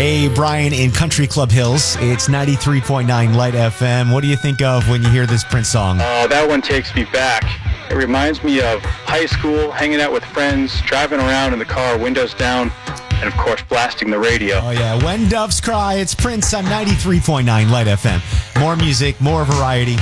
Hey, Brian in Country Club Hills. It's 93.9 Light FM. What do you think of when you hear this Prince song? That one takes me back. It reminds me of high school, hanging out with friends, driving around in the car, windows down, and of course blasting the radio. Oh yeah, When Doves Cry, it's Prince on 93.9 Light FM. More music, more variety.